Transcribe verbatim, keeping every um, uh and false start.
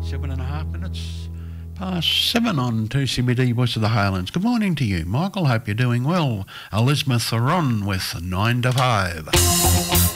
Seven and a half minutes past seven on two C B D Voice of the Highlands. Good morning to you, Michael. Hope you're doing well. Elizabeth Theron with nine to five.